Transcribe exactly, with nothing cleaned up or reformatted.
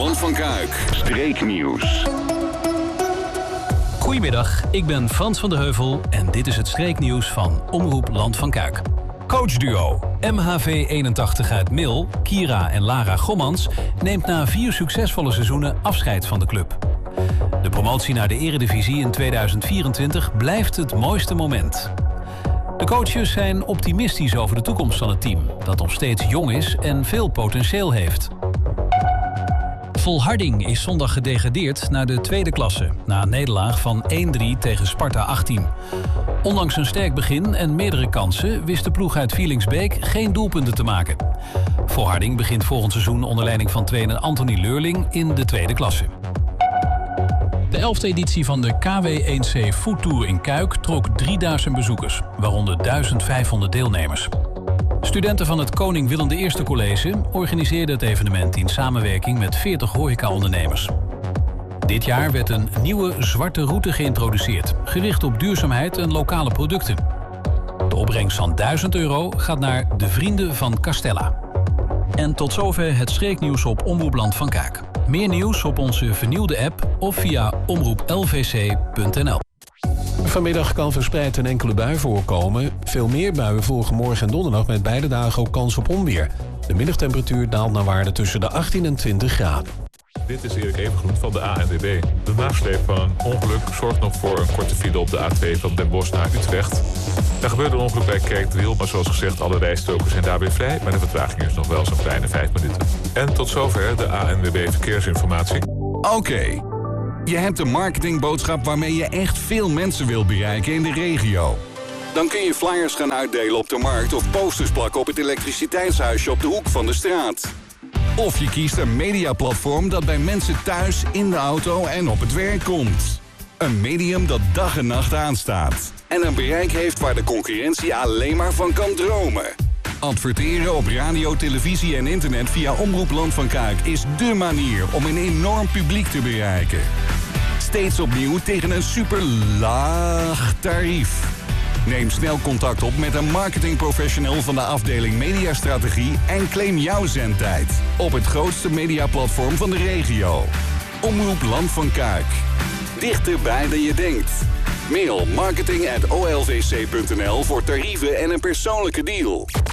Land van Kuik. Streeknieuws. Goedemiddag, ik ben Frans van de Heuvel en dit is het streeknieuws van Omroep Land van Kuik. Coachduo M H V eenentachtig uit Mil, Kira en Lara Gommans, neemt na vier succesvolle seizoenen afscheid van de club. De promotie naar de Eredivisie in tweeduizend vierentwintig blijft het mooiste moment. De coaches zijn optimistisch over de toekomst van het team, dat nog steeds jong is en veel potentieel heeft. Volharding is zondag gedegradeerd naar de tweede klasse, na een nederlaag van één drie tegen Sparta achttien. Ondanks een sterk begin en meerdere kansen wist de ploeg uit Vielingsbeek geen doelpunten te maken. Volharding begint volgend seizoen onder leiding van trainer Anthony Leurling in de tweede klasse. De elfde editie van de K W één C Food Tour in Kuik trok drieduizend bezoekers, waaronder duizend vijfhonderd deelnemers. Studenten van het Koning Willem de Eerste College organiseerden het evenement in samenwerking met veertig horecaondernemers. Dit jaar werd een nieuwe zwarte route geïntroduceerd, gericht op duurzaamheid en lokale producten. De opbrengst van duizend euro gaat naar de Vrienden van Castella. En tot zover het streeknieuws op Omroep Land van Kuik. Meer nieuws op onze vernieuwde app of via omroep l v c punt n l. Vanmiddag kan verspreid een enkele bui voorkomen. Veel meer buien volgen morgen en donderdag met beide dagen ook kans op onweer. De middagtemperatuur daalt naar waarde tussen de achttien en twintig graden. Dit is Erik Evengroen van de A N W B. De nasleep van een ongeluk zorgt nog voor een korte file op de A twee van Den Bosch naar Utrecht. Er gebeurde een ongeluk bij Kerkdriel, maar zoals gezegd, alle rijstroken zijn daar weer vrij. Maar de vertraging is nog wel zo'n kleine vijf minuten. En tot zover de A N W B Verkeersinformatie. Oké, okay. Je hebt een marketingboodschap waarmee je echt veel mensen wil bereiken in de regio. Dan kun je flyers gaan uitdelen op de markt of posters plakken op het elektriciteitshuisje op de hoek van de straat. Of je kiest een mediaplatform dat bij mensen thuis, in de auto en op het werk komt. Een medium dat dag en nacht aanstaat. En een bereik heeft waar de concurrentie alleen maar van kan dromen. Adverteren op radio, televisie en internet via Omroep Land van Kuik is dé manier om een enorm publiek te bereiken. Steeds opnieuw tegen een super laag tarief. Neem snel contact op met een marketingprofessional van de afdeling Mediastrategie en claim jouw zendtijd op het grootste mediaplatform van de regio. Omroep Land van Kuik. Dichterbij dan je denkt. Mail marketing at o l v c punt n l voor tarieven en een persoonlijke deal.